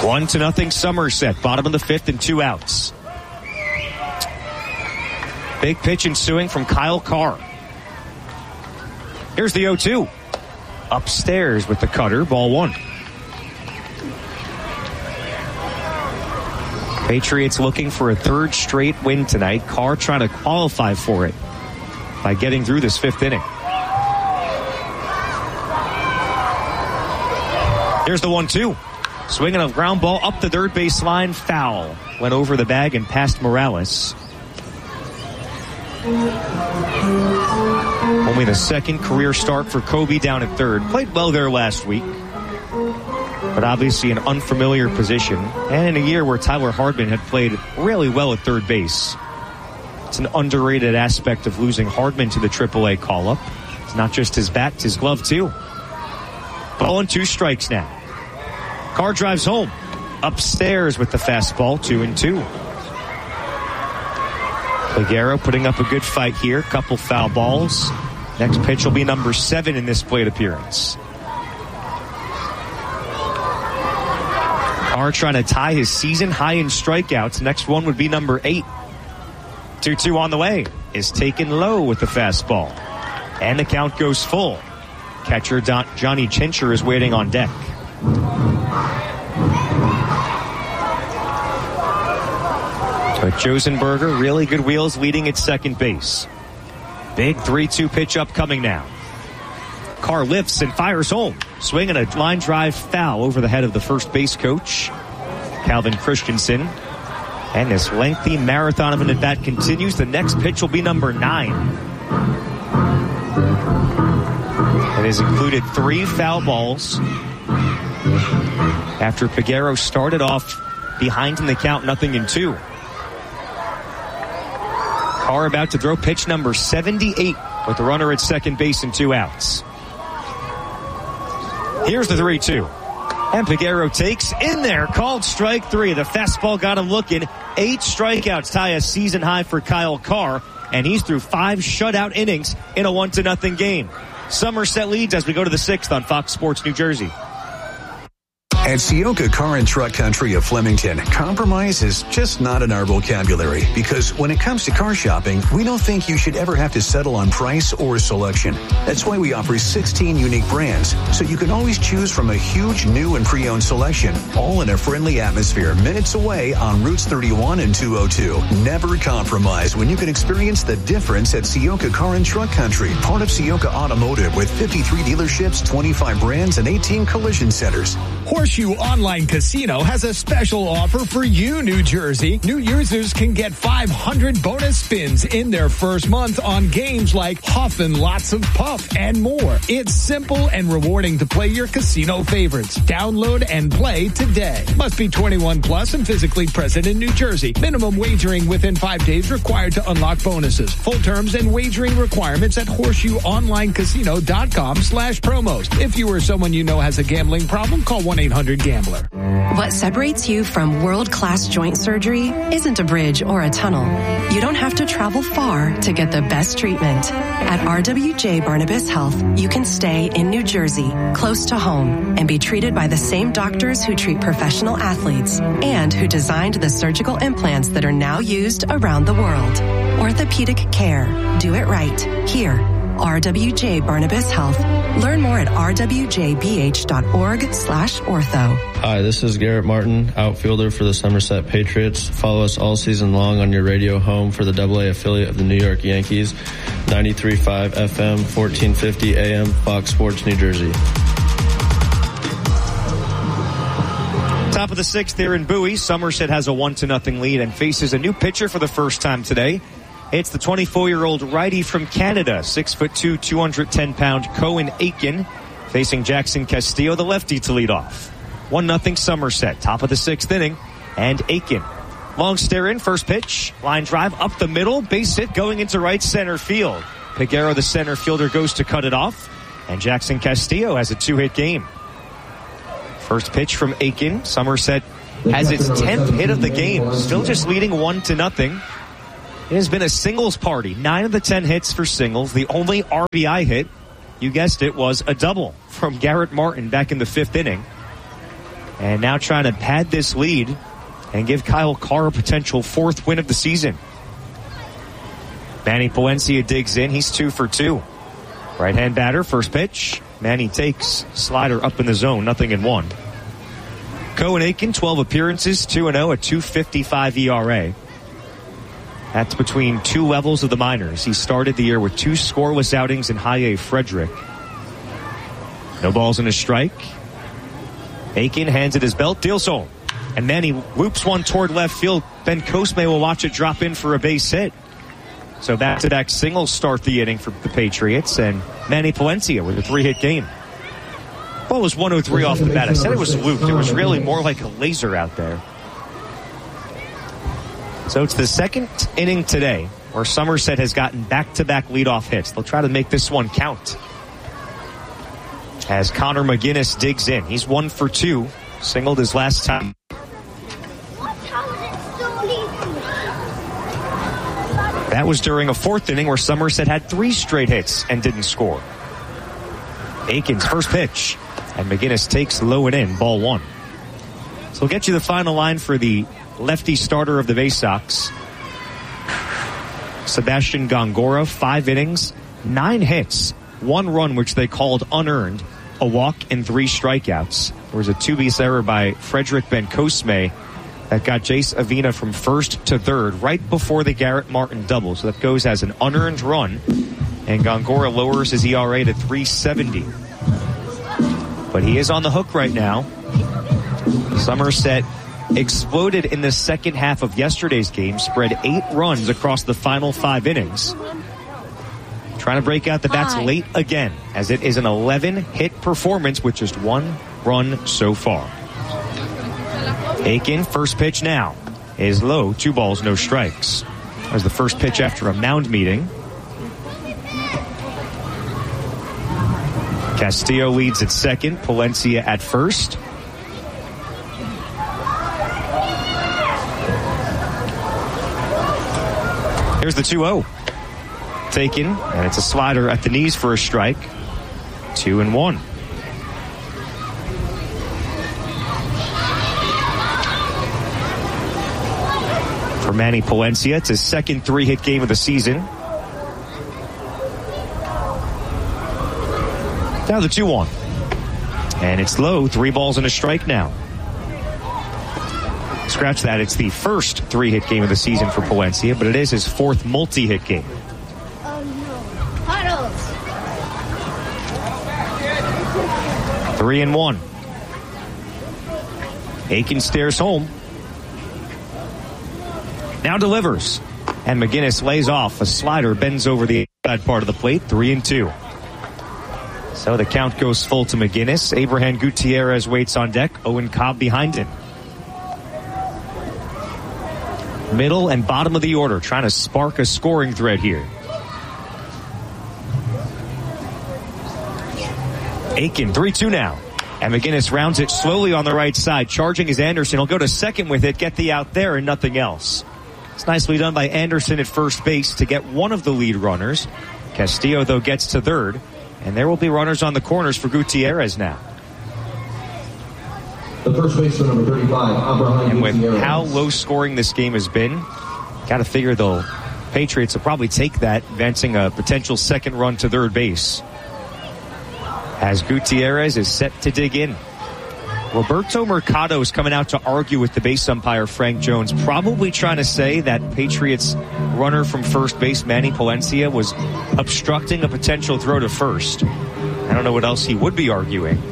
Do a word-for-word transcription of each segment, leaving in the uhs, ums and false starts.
One to nothing Somerset. Bottom of the fifth and two outs. Big pitch ensuing from Kyle Carr. Here's the oh two. Upstairs with the cutter. Ball one. Patriots looking for a third straight win tonight. Carr trying to qualify for it by getting through this fifth inning. Here's the one two. Swinging a ground ball up the third base line. Foul. Went over the bag and past Morales. Only the second career start for Kobe down at third. Played well there last week, but obviously an unfamiliar position. And in a year where Tyler Hardman had played really well at third base. It's an underrated aspect of losing Hardman to the triple A call-up. It's not just his bat, it's his glove too. Ball and two strikes now. Carr drives home. Upstairs with the fastball, two and two. Peguero putting up a good fight here. Couple foul balls. Next pitch will be number seven in this plate appearance. Carr trying to tie his season high in strikeouts. Next one would be number eight. two two on the way. Is taken low with the fastball. And the count goes full. Catcher Don- Johnny Chincher is waiting on deck. But Josenberger, really good wheels leading at second base. Big three two pitch upcoming now. Carr lifts and fires home. Swinging a line drive foul over the head of the first base coach, Calvin Christensen. And this lengthy marathon of an at-bat continues. The next pitch will be number nine. It has included three foul balls after Peguero started off behind in the count, nothing in two. Carr about to throw pitch number seventy-eight with the runner at second base and two outs. Here's the three two. And Peguero takes in there. Called strike three. The fastball got him looking. Eight strikeouts tie a season high for Kyle Carr. And he's through five shutout innings in a one to nothing game. Somerset leads as we go to the sixth on Fox Sports New Jersey. At Ciocca Car and Truck Country of Flemington, compromise is just not in our vocabulary because when it comes to car shopping, we don't think you should ever have to settle on price or selection. That's why we offer sixteen unique brands, so you can always choose from a huge new and pre-owned selection, all in a friendly atmosphere minutes away on Routes thirty-one and two oh two. Never compromise when you can experience the difference at Ciocca Car and Truck Country, part of Ciocca Automotive with fifty-three dealerships, twenty-five brands, and eighteen collision centers. Horseshoe Online Casino has a special offer for you, New Jersey. New users can get five hundred bonus spins in their first month on games like Huff and Lots of Puff and more. It's simple and rewarding to play your casino favorites. Download and play today. Must be twenty-one plus and physically present in New Jersey. Minimum wagering within five days required to unlock bonuses. Full terms and wagering requirements at horseshoeonlinecasino.com slash promos. If you or someone you know has a gambling problem, call one eight hundred gambler. What separates you from world-class joint surgery isn't a bridge or a tunnel. You don't have to travel far to get the best treatment. At R W J Barnabas Health, you can stay in New Jersey, close to home, and be treated by the same doctors who treat professional athletes and who designed the surgical implants that are now used around the world. Orthopedic care. Do it right. Here. R W J Barnabas Health. Learn more at r w j b h dot org slash ortho. Hi, this is Garrett Martin, outfielder for the Somerset Patriots. Follow us all season long on your radio home for the double A affiliate of the New York Yankees, ninety-three point five F M, fourteen fifty A M, Fox Sports New Jersey. Top of the sixth there in Bowie. Somerset has a one to nothing lead and faces a new pitcher for the first time today. It's the twenty-four-year-old righty from Canada, six foot two, two hundred ten pound Cohen Aiken, facing Jackson Castillo, the lefty, to lead off. one nothing Somerset, top of the sixth inning, and Aiken. Long stare in, first pitch, line drive up the middle, base hit going into right center field. Peguero, the center fielder, goes to cut it off, and Jackson Castillo has a two-hit game. First pitch from Aiken. Somerset has its tenth hit of the game, still just leading one to nothing. It has been a singles party. Nine of the ten hits for singles. The only R B I hit, you guessed it, was a double from Garrett Martin back in the fifth inning. And now trying to pad this lead and give Kyle Carr a potential fourth win of the season. Manny Palencia digs in. He's two for two. Right-hand batter, first pitch. Manny takes, slider up in the zone, nothing in one. Cohen Aiken, twelve appearances, two and oh, a two fifty-five E R A. That's between two levels of the minors. He started the year with two scoreless outings in High A Frederick. No balls and a strike. Aiken hands it his belt, deals home. And Manny whoops one toward left field. Ben Cosme will watch it drop in for a base hit. So back-to-back singles start the inning for the Patriots, and Manny Palencia with a three-hit game. Ball was one oh three off the bat. I said it was looped. It was really more like a laser out there. So it's the second inning today where Somerset has gotten back-to-back leadoff hits. They'll try to make this one count. As Connor McGinnis digs in. He's one for two. Singled his last time. That was during a fourth inning where Somerset had three straight hits and didn't score. Aiken's first pitch. And McGinnis takes low and in, ball one. So we'll get you the final line for the lefty starter of the Bay Sox. Sebastian Gongora, five innings, nine hits, one run which they called unearned, a walk and three strikeouts. There was a two-base error by Frederick Bencosme that got Jace Avina from first to third right before the Garrett Martin double. So that goes as an unearned run, and Gongora lowers his E R A to three seventy. But he is on the hook right now. Somerset exploded in the second half of yesterday's game, spread eight runs across the final five innings. Trying to break out the bats Hi. late again, as it is an eleven-hit performance with just one run so far. Aiken, first pitch now, is low, two balls, no strikes. That was the first pitch after a mound meeting. Castillo leads at second, Palencia at first. Here's the two oh. Taken, and it's a slider at the knees for a strike. Two and one. For Manny Palencia, it's his second three-hit game of the season. Now the two one. And it's low, three balls and a strike now. Scratch that, it's the first three-hit game of the season for Palencia, but it is his fourth multi-hit game. Three and one. Aiken stares home. Now delivers. And McGinnis lays off. A slider bends over the outside part of the plate. Three and two. So the count goes full to McGinnis. Abraham Gutierrez waits on deck. Owen Cobb behind him. Middle and bottom of the order, trying to spark a scoring thread here. Aiken, three two now. And McGinnis rounds it slowly on the right side. Charging is Anderson. He'll go to second with it, get the out there, and nothing else. It's nicely done by Anderson at first base to get one of the lead runners. Castillo, though, gets to third. And there will be runners on the corners for Gutierrez now. The first baseman, number thirty-five, Abraham And with Gutierrez. how low-scoring this game has been, got to figure the Patriots will probably take that, advancing a potential second run to third base. As Gutierrez is set to dig in. Roberto Mercado is coming out to argue with the base umpire, Frank Jones, probably trying to say that Patriots runner from first base, Manny Palencia, was obstructing a potential throw to first. I don't know what else he would be arguing.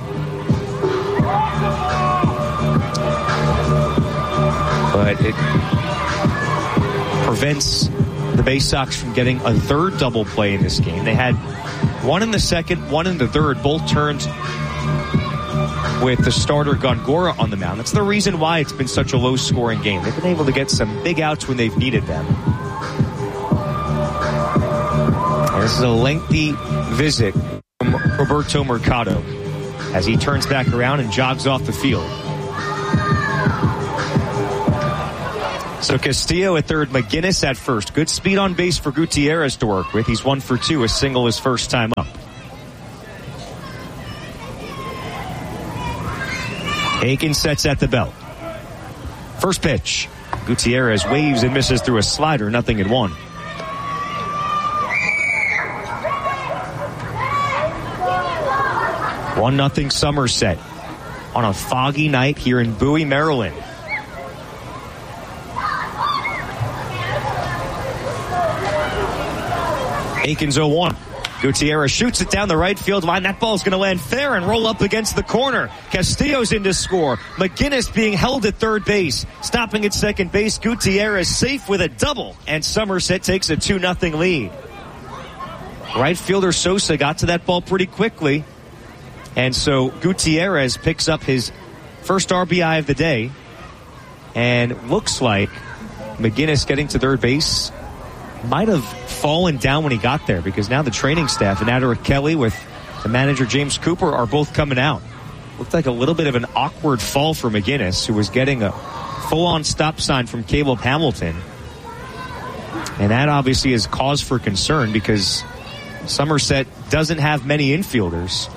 But it prevents the Bay Sox from getting a third double play in this game. They had one in the second, one in the third, both turned with the starter Gongora on the mound. That's the reason why it's been such a low-scoring game. They've been able to get some big outs when they've needed them. And this is a lengthy visit from Roberto Mercado as he turns back around and jogs off the field. So Castillo at third, McGinnis at first. Good speed on base for Gutierrez to work with. He's one for two, a single his first time up. Aiken sets at the belt. First pitch. Gutierrez waves and misses through a slider, nothing in one. One nothing Somerset on a foggy night here in Bowie, Maryland. Aiken's oh one. Gutierrez shoots it down the right field line. That ball's going to land fair and roll up against the corner. Castillo's in to score. McGinnis being held at third base. Stopping at second base. Gutierrez safe with a double. And Somerset takes a two nothing lead. Right fielder Sosa got to that ball pretty quickly. And so Gutierrez picks up his first R B I of the day. And looks like McGinnis getting to third base might have fallen down when he got there, because now the training staff and Aderick Kelly with the manager James Cooper are both coming out. Looked like a little bit of an awkward fall for McGinnis, who was getting a full-on stop sign from Caleb Hamilton. And that obviously is cause for concern, because Somerset doesn't have many infielders.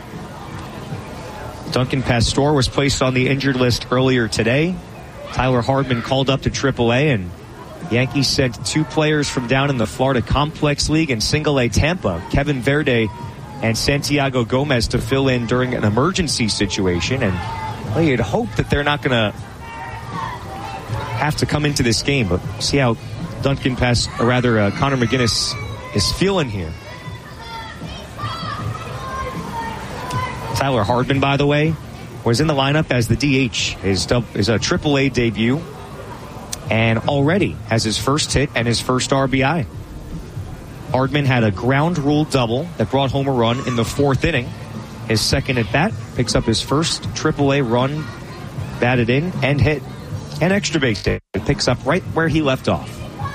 Duncan Pastor was placed on the injured list earlier today. Tyler Hardman called up to triple A, and Yankees sent two players from down in the Florida Complex League and Single A Tampa, Kevin Verde and Santiago Gomez, to fill in during an emergency situation. And well, you'd hope that they're not going to have to come into this game, but see how Duncan Pass, or rather uh, Connor McGinnis is feeling here. Tyler Hardman, by the way, was in the lineup as the D H, his, his uh, triple A debut, and already has his first hit and his first R B I. Hardman had a ground rule double that brought home a run in the fourth inning. His second at bat, picks up his first triple A run, batted in and hit. An extra base hit. It picks up right where he left off.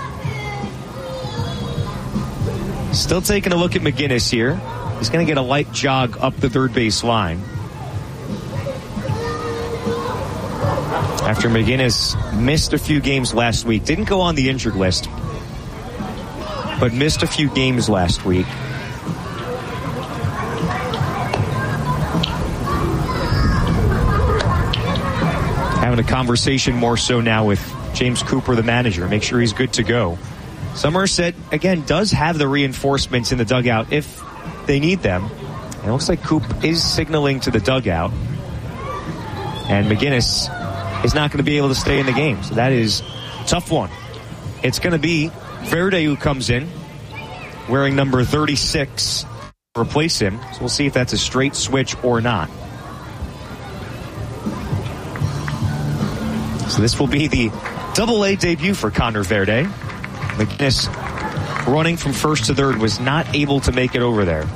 Still taking a look at McGinnis here. He's going to get a light jog up the third base line. After McGinnis missed a few games last week. Didn't go on the injured list, but missed a few games last week. Having a conversation more so now with James Cooper, the manager. Make sure he's good to go. Somerset, again, does have the reinforcements in the dugout if they need them. And it looks like Coop is signaling to the dugout. And McGinnis is not going to be able to stay in the game. So that is a tough one. It's going to be Verde who comes in wearing number thirty-six to replace him. So we'll see if that's a straight switch or not. So this will be the double A debut for Connor Verde. McGinnis, running from first to third, was not able to make it over there.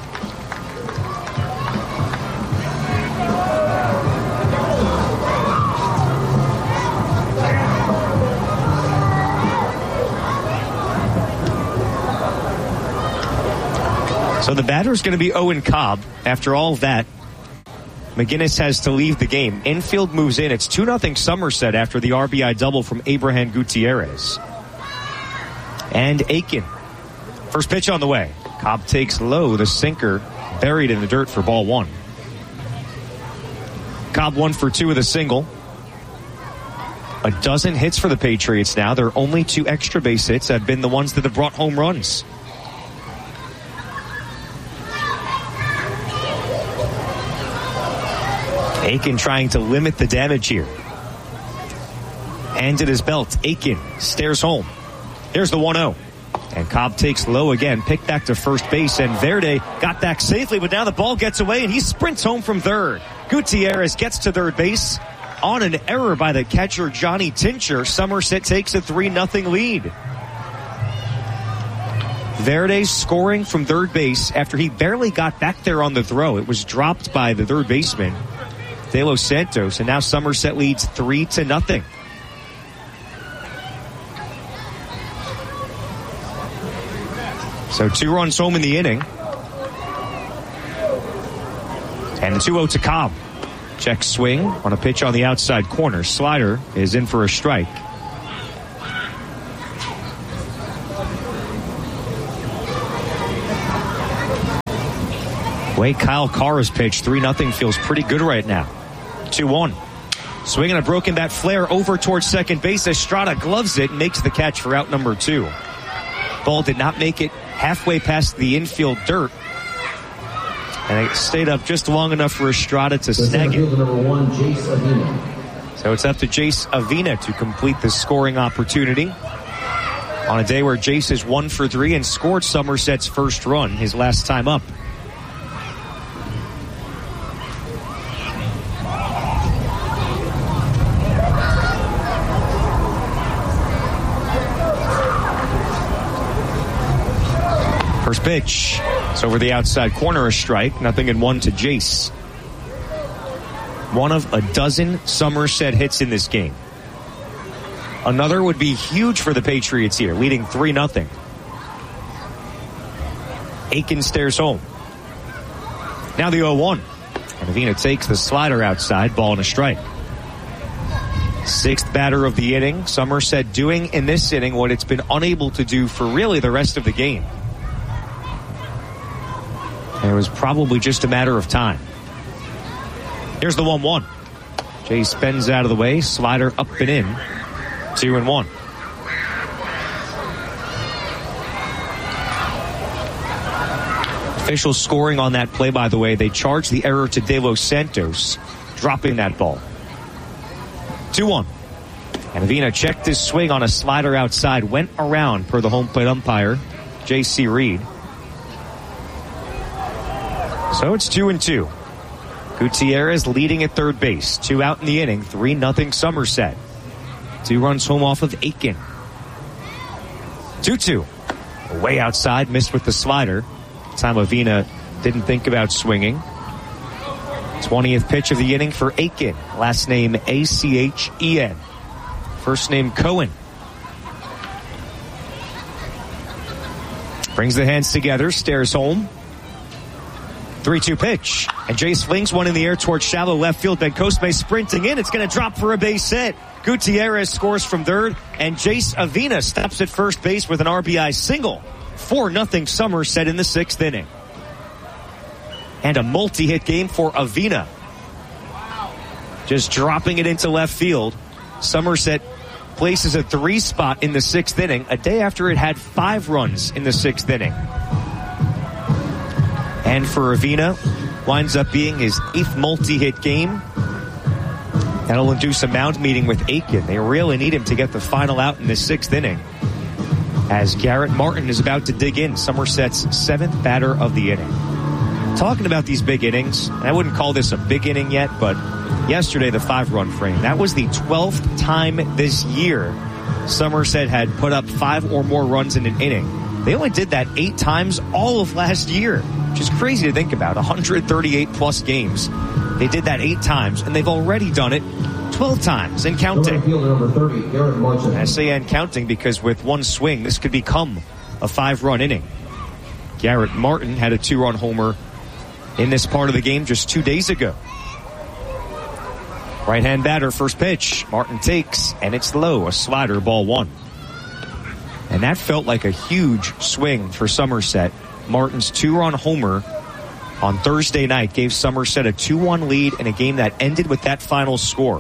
So the batter is going to be Owen Cobb. After all of that, McGinnis has to leave the game. Infield moves in. It's two nothing Somerset after the R B I double from Abraham Gutierrez. And Aiken. First pitch on the way. Cobb takes low. The sinker buried in the dirt for ball one. Cobb one for two with a single. A dozen hits for the Patriots now. Their only two extra base hits have been the ones that have brought home runs. Aiken trying to limit the damage here. Hands at his belt. Aiken stares home. Here's the one oh. And Cobb takes low again. Picked back to first base. And Verde got back safely, but now the ball gets away and he sprints home from third. Gutierrez gets to third base on an error by the catcher Johnny Tincher. Somerset takes a three nothing lead. Verde scoring from third base after he barely got back there on the throw. It was dropped by the third baseman, De Los Santos, and now Somerset leads three to nothing. So two runs home in the inning. And the two oh to Cobb. Check swing on a pitch on the outside corner. Slider is in for a strike. The way Kyle Carr has pitched, three nothing feels pretty good right now. two one. Swinging a broken bat flare over towards second base. Estrada gloves it and makes the catch for out number two. Ball did not make it halfway past the infield dirt. And it stayed up just long enough for Estrada to snag it. Number one, Jace Avina. So it's up to Jace Avina to complete the scoring opportunity. On a day where Jace is one for three and scored Somerset's first run his last time up. First pitch. It's over the outside corner, a strike. Nothing in one to Jace. One of a dozen Somerset hits in this game. Another would be huge for the Patriots here, leading three nothing. Aiken stares home. Now the oh one. And Avina takes the slider outside, ball and a strike. Sixth batter of the inning. Somerset doing in this inning what it's been unable to do for really the rest of the game. And it was probably just a matter of time. Here's the one one. Jay spins out of the way, slider up and in. Two and one. Official scoring on that play, by the way, they charged the error to De Los Santos, dropping that ball. two one. And Avina checked his swing on a slider outside, went around per the home plate umpire, J C Reed. So it's two and two. Gutierrez leading at third base. Two out in the inning. Three nothing Somerset. Two runs home off of Aiken. two two. Way outside. Missed with the slider. Time Avina didn't think about swinging. twentieth pitch of the inning for Aiken. Last name A C H E N. First name Cohen. Brings the hands together. Stares home. three two pitch. And Jay flings one in the air towards shallow left field. Ben Cosme sprinting in. It's going to drop for a base hit. Gutierrez scores from third. And Jace Avina stops at first base with an R B I single. four nothing Somerset in the sixth inning. And a multi-hit game for Avina. Just dropping it into left field. Somerset places a three spot in the sixth inning, a day after it had five runs in the sixth inning. And for Avina, winds up being his eighth multi-hit game. That'll induce a mound meeting with Aiken. They really need him to get the final out in the sixth inning, as Garrett Martin is about to dig in, Somerset's seventh batter of the inning. Talking about these big innings, I wouldn't call this a big inning yet, but yesterday the five-run frame. That was the twelfth time this year Somerset had put up five or more runs in an inning. They only did that eight times all of last year, which is crazy to think about. one hundred thirty-eight plus games. They did that eight times, and they've already done it twelve times and counting. Number thirty, Garrett Martin. I say and counting because with one swing, this could become a five-run inning. Garrett Martin had a two-run homer in this part of the game just two days ago. Right-hand batter, first pitch. Martin takes, and it's low, a slider, ball one. And that felt like a huge swing for Somerset. Martin's two-run homer on Thursday night gave Somerset a two one lead in a game that ended with that final score.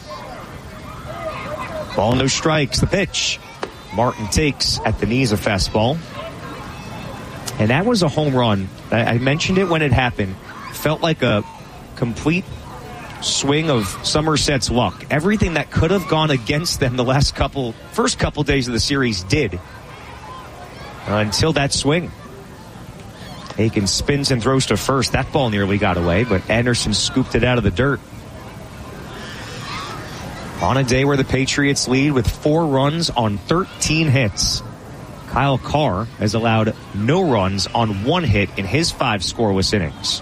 Ball, no strikes, the pitch. Martin takes at the knees, a fastball. And that was a home run. I mentioned it when it happened. Felt like a complete swing of Somerset's luck. Everything that could have gone against them the last couple, first couple days of the series did. Uh, until that swing. Aiken spins and throws to first. That ball nearly got away, but Anderson scooped it out of the dirt. On a day where the Patriots lead with four runs on thirteen hits, Kyle Carr has allowed no runs on one hit in his five scoreless innings.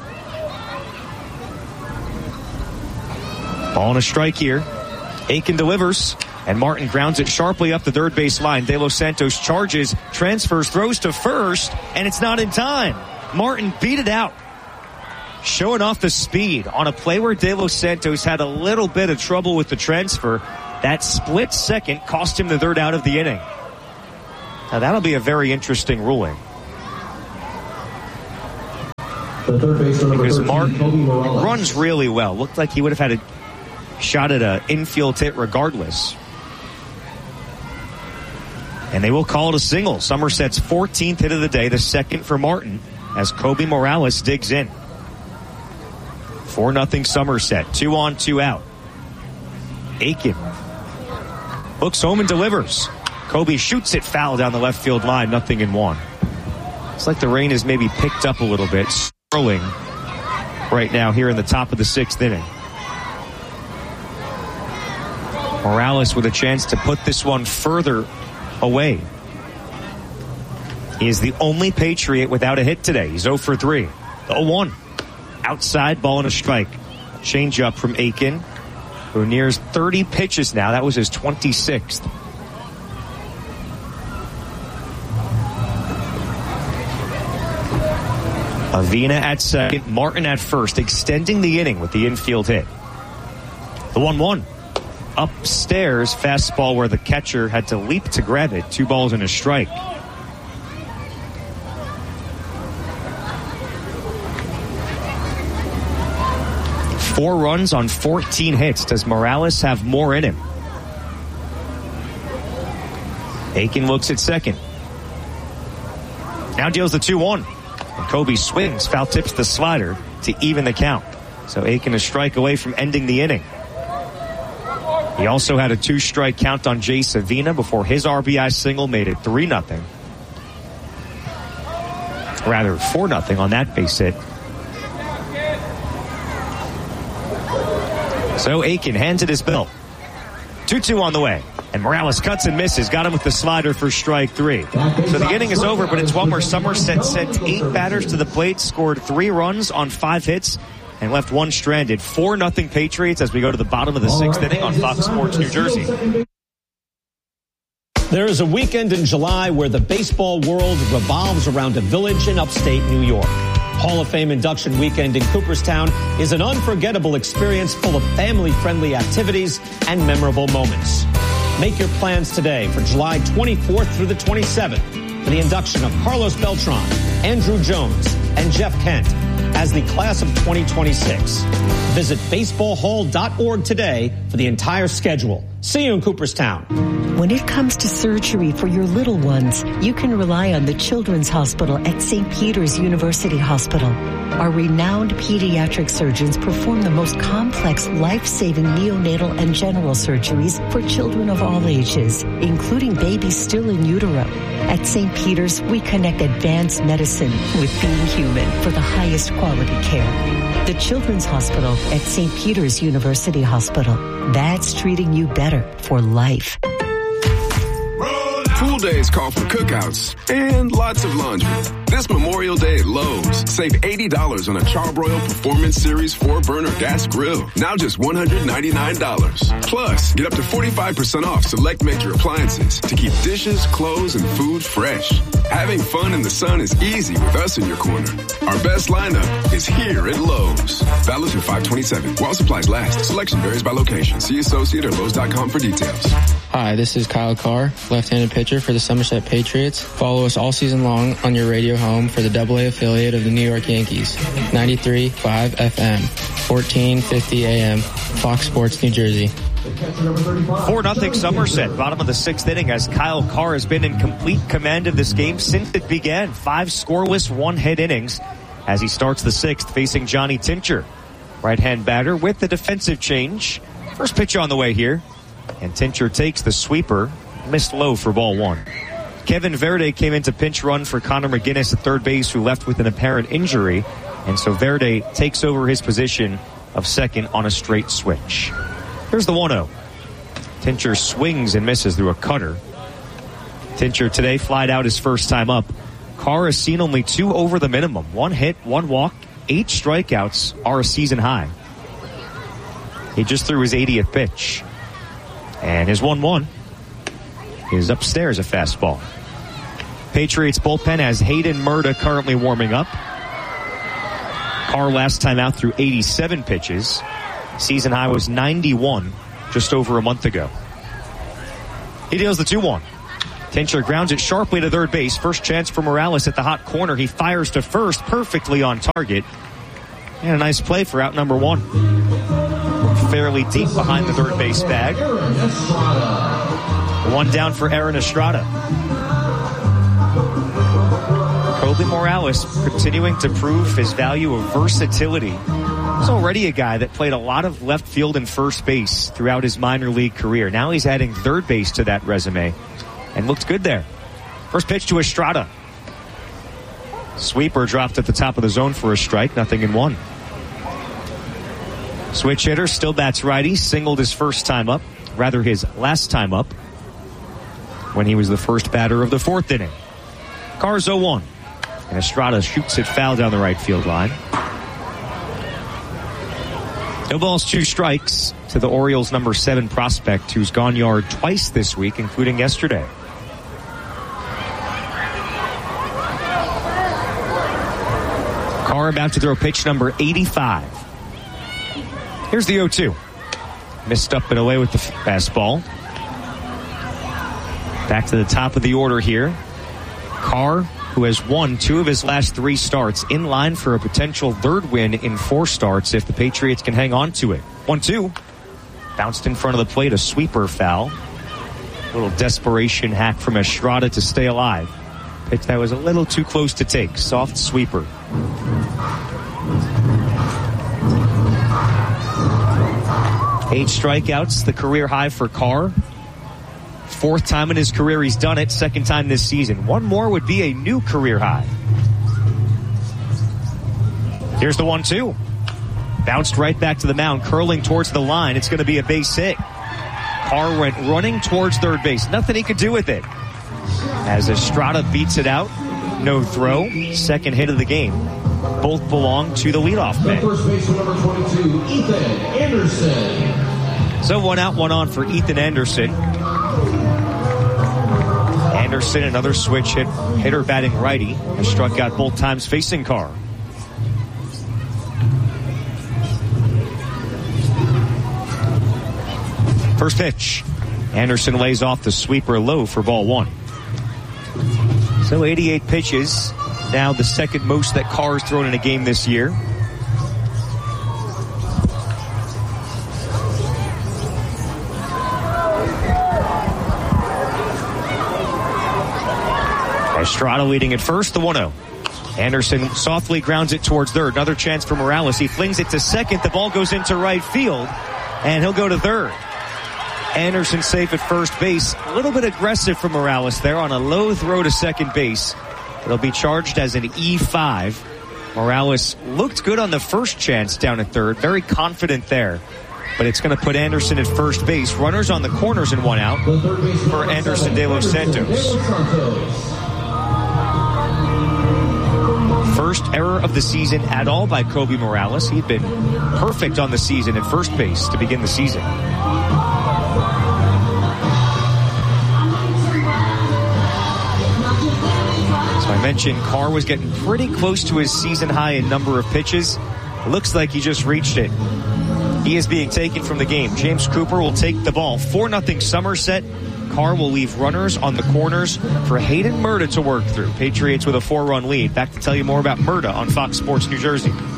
Ball and a strike here. Aiken delivers, and Martin grounds it sharply up the third base line. De Los Santos charges, transfers, throws to first, and it's not in time. Martin beat it out, showing off the speed on a play where De Los Santos had a little bit of trouble with the transfer. That split second cost him the third out of the inning. Now that'll be a very interesting ruling. The third baseman, because thirteen, Martin runs really well. Looked like he would have had a shot at an infield hit regardless. And they will call it a single. Somerset's fourteenth hit of the day, the second for Martin, as Kobe Morales digs in. four nothing Somerset. Two on, two out. Aiken hooks home and delivers. Kobe shoots it foul down the left field line. Nothing in one. It's like the rain has maybe picked up a little bit. Swirling right now here in the top of the sixth inning. Morales with a chance to put this one further away. He is the only Patriot without a hit today. He's oh for three. The oh one. Outside, ball and a strike. Change up from Aiken, who nears thirty pitches now. That was his twenty-sixth. Avina at second, Martin at first, extending the inning with the infield hit. The one one. Upstairs, fastball where the catcher had to leap to grab it. Two balls and a strike. Four runs on fourteen hits. Does Morales have more in him? Aiken looks at second. Now deals the two one. And Kobe swings, foul tips the slider to even the count. So Aiken a strike away from ending the inning. He also had a two-strike count on Jace Avina before his R B I single made it three nothing. Rather, four nothing on that base hit. So Aiken hands it his bill. two two on the way. And Morales cuts and misses. Got him with the slider for strike three. So the inning is over, but it's one where Somerset sent eight batters to the plate, scored three runs on five hits, and left one stranded. four nothing Patriots as we go to the bottom of the sixth inning on Fox Sports New Jersey. There is a weekend in July where the baseball world revolves around a village in upstate New York. Hall of Fame induction weekend in Cooperstown is an unforgettable experience full of family-friendly activities and memorable moments. Make your plans today for July twenty-fourth through the twenty-seventh for the induction of Carlos Beltran, Andrew Jones, and Jeff Kent as the class of twenty twenty-six. Visit baseball hall dot org today for the entire schedule. See you in Cooperstown. When it comes to surgery for your little ones, you can rely on the Children's Hospital at Saint Peter's University Hospital. Our renowned pediatric surgeons perform the most complex, life-saving neonatal and general surgeries for children of all ages, including babies still in utero. At Saint Peter's, we connect advanced medicine with being human for the highest quality care. The Children's Hospital at Saint Peter's University Hospital. That's treating you better for life. Pool days call for cookouts and lots of laundry. This Memorial Day at Lowe's, save eighty dollars on a Charbroil Performance Series four burner gas grill. Now just one hundred ninety-nine dollars. Plus, get up to forty-five percent off select major appliances to keep dishes, clothes, and food fresh. Having fun in the sun is easy with us in your corner. Our best lineup is here at Lowe's. Valid through five twenty-seven. While supplies last. Selection varies by location. See associate or Lowe's dot com for details. Hi, this is Kyle Carr, left-handed pitcher for the Somerset Patriots. Follow us all season long on your radio home for the double A affiliate of the New York Yankees. ninety-three point five F M, fourteen fifty A M, Fox Sports New Jersey. four nothing Somerset, bottom of the sixth inning, as Kyle Carr has been in complete command of this game since it began. Five scoreless, one-hit innings as he starts the sixth facing Johnny Tincher. Right-hand batter with the defensive change. First pitch on the way here. And Tincher takes the sweeper, missed low for ball one. Kevin Verde came in to pinch run for Connor McGinnis at third base, who left with an apparent injury. And so Verde takes over his position of second on a straight switch. Here's the one oh. Tincher swings and misses through a cutter. Tincher today flied out his first time up. Carr has seen only two over the minimum. One hit, one walk, eight strikeouts are a season high. He just threw his eightieth pitch. And his one one is upstairs, a fastball. Patriots bullpen has Hayden Murda currently warming up. Carr last time out threw eighty-seven pitches. Season high was ninety-one just over a month ago. He deals the two one. Tincher grounds it sharply to third base. First chance for Morales at the hot corner. He fires to first, perfectly on target. And a nice play for out number one. fairly deep behind the third base bag. One down for Aaron Estrada. Kobe Morales continuing to prove his value of versatility. He's already a guy that played a lot of left field and first base throughout his minor league career. Now he's adding third base to that resume and looked good there. First pitch to Estrada. Sweeper dropped at the top of the zone for a strike, nothing in one. Switch hitter still bats righty, singled his first time up, rather his last time up, when he was the first batter of the fourth inning. Carr's oh one, and Estrada shoots it foul down the right field line. No balls, two strikes to the Orioles' number seven prospect, who's gone yard twice this week, including yesterday. Carr about to throw pitch number eighty-five. Here's the oh two. Missed up and away with the fastball. Back to the top of the order here. Carr, who has won two of his last three starts, in line for a potential third win in four starts if the Patriots can hang on to it. one two. Bounced in front of the plate, a sweeper foul. A little desperation hack from Estrada to stay alive. Pitch that was a little too close to take. Soft sweeper. Eight strikeouts, the career high for Carr. Fourth time in his career he's done it, second time this season. One more would be a new career high. Here's the one two. Bounced right back to the mound, curling towards the line. It's going to be a base hit. Carr went running towards third base. Nothing he could do with it. As Estrada beats it out, no throw. Second hit of the game. Both belong to the leadoff man. The first baseman, number twenty-two, Ethan Anderson. So one out, one on for Ethan Anderson. Anderson, another switch hit, hitter batting righty, has struck out both times facing Carr. First pitch. Anderson lays off the sweeper low for ball one. So eighty-eight pitches. Now the second most that Carr's thrown in a game this year. Estrada leading at first, the one oh. Anderson softly grounds it towards third. Another chance for Morales. He flings it to second. The ball goes into right field, and he'll go to third. Anderson safe at first base. A little bit aggressive from Morales there on a low throw to second base. It'll be charged as an E five. Morales looked good on the first chance down at third. Very confident there. But it's going to put Anderson at first base. Runners on the corners and one out for Anderson de los Santos. First error of the season at all by Kobe Morales. He'd been perfect on the season at first base to begin the season. I mentioned Carr was getting pretty close to his season high in number of pitches. It looks like he just reached it. He is being taken from the game. James Cooper will take the ball. four nothing Somerset. Carr will leave runners on the corners for Hayden Murta to work through. Patriots with a four-run lead. Back to tell you more about Murta on Fox Sports New Jersey.